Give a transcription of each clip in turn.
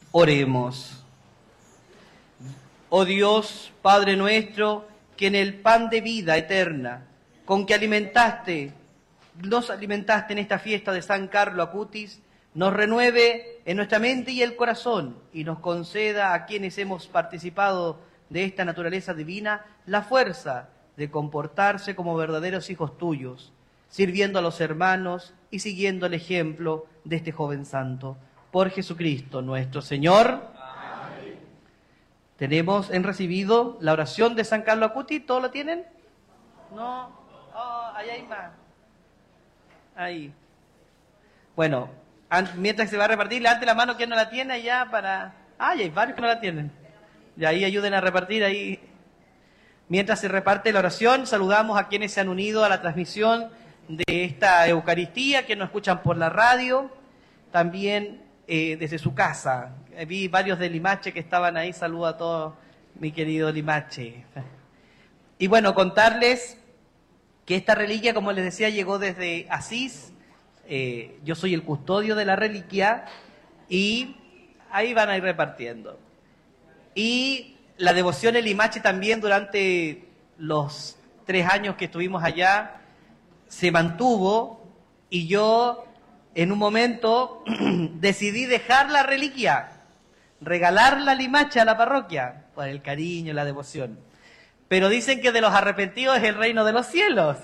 Oremos. Oh Dios, Padre nuestro, que en el pan de vida eterna, con que nos alimentaste en esta fiesta de San Carlos Acutis, nos renueve en nuestra mente y el corazón y nos conceda a quienes hemos participado de esta naturaleza divina la fuerza de comportarse como verdaderos hijos tuyos, sirviendo a los hermanos y siguiendo el ejemplo de este joven santo. Por Jesucristo nuestro Señor. Amén. Hemos recibido la oración de San Carlos Acutis. ¿Todos lo tienen? No. Oh, ahí hay más. Ahí. Bueno, mientras se va a repartir, levante la mano quien no la tiene allá para... ya hay varios que no la tienen. Y ahí ayuden a repartir ahí. Mientras se reparte la oración, saludamos a quienes se han unido a la transmisión de esta Eucaristía, que nos escuchan por la radio, también desde su casa. Vi varios de Limache que estaban ahí, saludo a todos, mi querido Limache. Y bueno, contarles que esta reliquia, como les decía, llegó desde Asís. Yo soy el custodio de la reliquia y ahí van a ir repartiendo. Y la devoción en Limache también durante los 3 años que estuvimos allá se mantuvo, y yo en un momento decidí dejar la reliquia, regalar la Limache a la parroquia, por el cariño y la devoción. Pero dicen que de los arrepentidos es el reino de los cielos.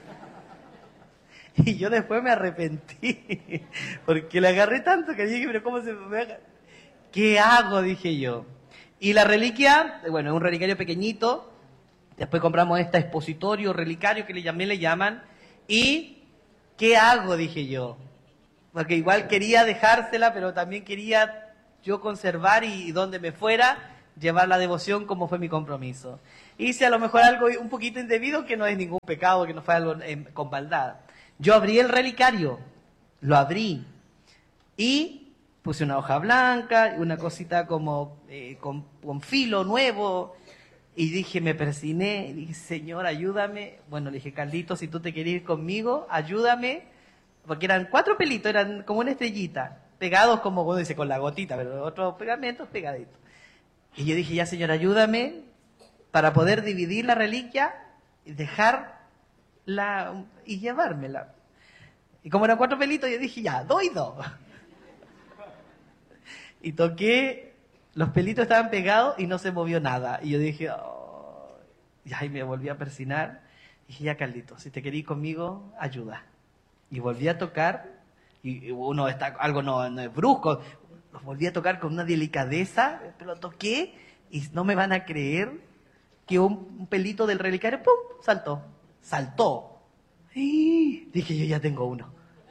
Y yo después me arrepentí, porque le agarré tanto que dije, pero ¿cómo se me agarra? ¿Qué hago? Dije yo. Y la reliquia, bueno, es un relicario pequeñito. Después compramos este expositorio, relicario, que le llaman. ¿Y qué hago? Dije yo. Porque igual quería dejársela, pero también quería yo conservar y donde me fuera, llevar la devoción como fue mi compromiso. Hice a lo mejor algo un poquito indebido, que no es ningún pecado, que no fue algo con maldad. Yo abrí el relicario, lo abrí y puse una hoja blanca, una cosita como con filo nuevo, y dije, me persigné, y dije, Señor, ayúdame. Bueno, le dije, Carlito, si tú te quieres ir conmigo, ayúdame, porque eran 4 pelitos, eran como una estrellita, pegados como, bueno, dice, con la gotita, pero otros pegamentos pegaditos. Y yo dije, ya, Señor, ayúdame para poder dividir la reliquia y dejarla y llevármela. Y como eran 4 pelitos, yo dije, ya, 2 y 2. Y toqué, los pelitos estaban pegados y no se movió nada. Y yo dije, oh. Y ahí me volví a persignar. Y dije, ya, Carlito, si te querís conmigo, ayuda. Y volví a tocar, y uno está, algo no es brusco, los volví a tocar con una delicadeza, pero lo toqué y no me van a creer que un pelito del relicario, ¡pum!, saltó. Y dije, yo ya tengo uno.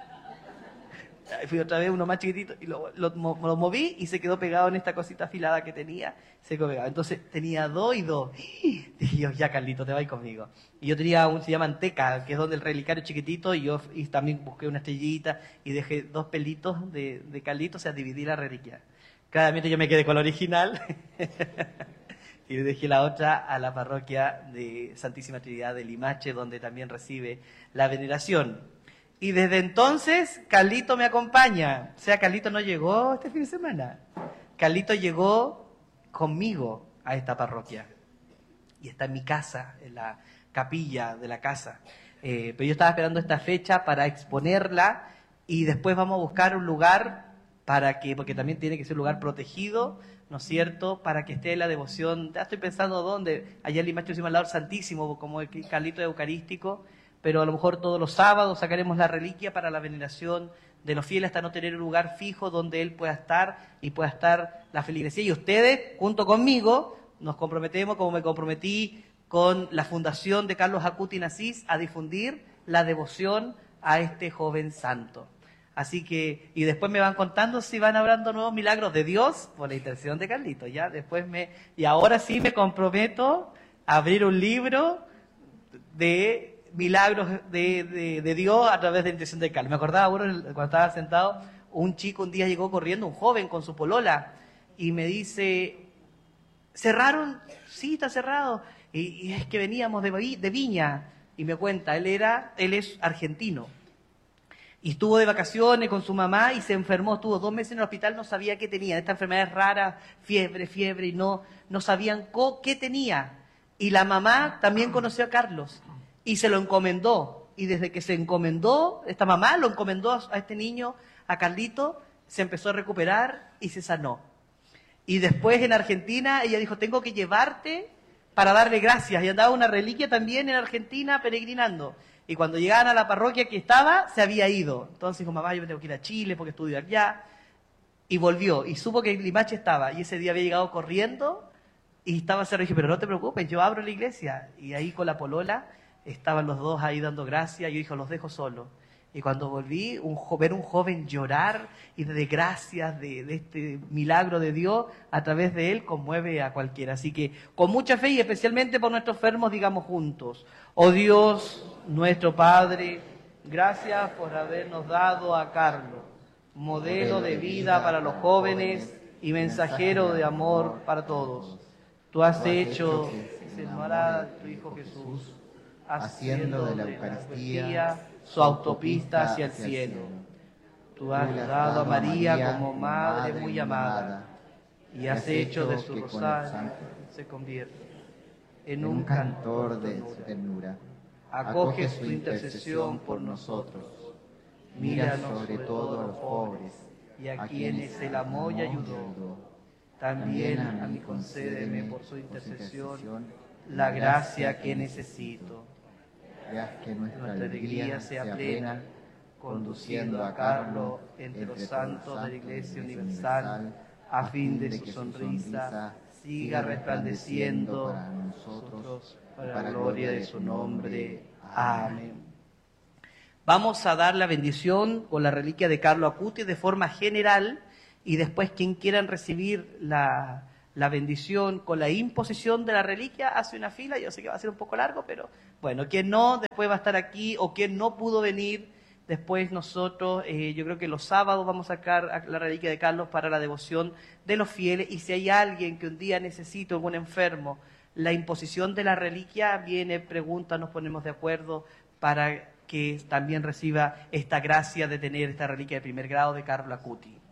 Fui otra vez uno más chiquitito y lo moví y se quedó pegado en esta cosita afilada que tenía, se quedó pegado. Entonces tenía 2 y 2. Dije yo, ya, Carlito, te vas conmigo. Y yo tenía se llama Anteca, que es donde el relicario chiquitito, y también busqué una estrellita y dejé 2 pelitos de Carlito, o sea, dividí la reliquia. Claramente yo me quedé con la original y le dejé la otra a la parroquia de Santísima Trinidad de Limache, donde también recibe la veneración. Y desde entonces, Carlito me acompaña. O sea, Carlito no llegó este fin de semana. Carlito llegó conmigo a esta parroquia. Y está en mi casa, en la capilla de la casa. Pero yo estaba esperando esta fecha para exponerla y después vamos a buscar un lugar porque también tiene que ser un lugar protegido, ¿no es cierto?, para que esté la devoción. Ya estoy pensando dónde. Allá en Limache hicimos al lado Santísimo, como el Carlito Eucarístico. Pero a lo mejor todos los sábados sacaremos la reliquia para la veneración de los fieles, hasta no tener un lugar fijo donde él pueda estar y pueda estar la feligresía. Y ustedes, junto conmigo, nos comprometemos, como me comprometí con la Fundación de Carlos Acutis en Asís, a difundir la devoción a este joven santo. Así que, y después me van contando si van hablando nuevos milagros de Dios por la intercesión de Carlito. Ya después y ahora sí me comprometo a abrir un libro de milagros de Dios a través de la intercesión de Carlos. Me acordaba, bueno, cuando estaba sentado, un chico un día llegó corriendo, un joven con su polola, y me dice, ¿cerraron? Sí, está cerrado. Y es que veníamos de Viña. Y me cuenta, él es argentino. Y estuvo de vacaciones con su mamá y se enfermó, estuvo 2 meses en el hospital, no sabía qué tenía. Esta enfermedad es rara, fiebre, y no sabían qué tenía. Y la mamá también conoció a Carlos y se lo encomendó. Y desde que se encomendó, esta mamá lo encomendó a este niño, a Carlito, se empezó a recuperar y se sanó. Y después en Argentina ella dijo, tengo que llevarte para darle gracias. Y andaba una reliquia también en Argentina peregrinando. Y cuando llegaban a la parroquia que estaba, se había ido. Entonces dijo, mamá, yo me tengo que ir a Chile porque estudio allá. Y volvió. Y supo que en Limache estaba. Y ese día había llegado corriendo y estaba cerrado. Y dije, pero no te preocupes, yo abro la iglesia. Y ahí con la polola estaban los dos ahí dando gracias. Y yo dije, los dejo solos. Y cuando volví, ver un joven llorar y de gracias de este milagro de Dios a través de él conmueve a cualquiera. Así que con mucha fe y especialmente por nuestros enfermos, digamos juntos: oh Dios, nuestro Padre, gracias por habernos dado a Carlos, modelo de vida para los jóvenes y mensajero de amor para todos. Tú has hecho que se enamorara de tu Hijo Jesús, haciendo de la Eucaristía su autopista hacia el cielo. Tú has dado a María como madre muy amada y has hecho de su rosario se convierte en un cantor de ternura. Acoge su intercesión por nosotros. Míranos sobre todo a los pobres y a quienes él amó y ayudó. También a mí concédeme por su intercesión la gracia que necesito. Haz que nuestra alegría sea plena, conduciendo a Carlos entre los santos de la Iglesia Universal, a fin de su sonrisa siga resplandeciendo para nosotros, para la gloria de su nombre. Amén. Vamos a dar la bendición con la reliquia de Carlo Acutis de forma general, y después quien quieran recibir la bendición con la imposición de la reliquia hace una fila. Yo sé que va a ser un poco largo, pero bueno, quien no, después va a estar aquí, o quien no pudo venir, después nosotros, yo creo que los sábados vamos a sacar la reliquia de Carlos para la devoción de los fieles, y si hay alguien que un día necesite, algún enfermo, la imposición de la reliquia, viene, pregunta, nos ponemos de acuerdo para que también reciba esta gracia de tener esta reliquia de primer grado de Carlo Acutis.